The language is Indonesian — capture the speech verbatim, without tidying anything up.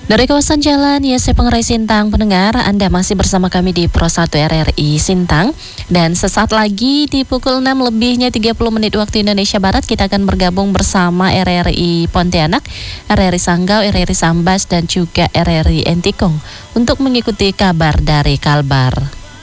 Dari kawasan Jalan Y S Pengrai Sintang, pendengar, Anda masih bersama kami di Pro satu R R I Sintang. Dan sesaat lagi di pukul enam lebihnya tiga puluh menit waktu Indonesia Barat, kita akan bergabung bersama R R I Pontianak, R R I Sanggau, R R I Sambas, dan juga R R I Entikong untuk mengikuti kabar dari Kalbar.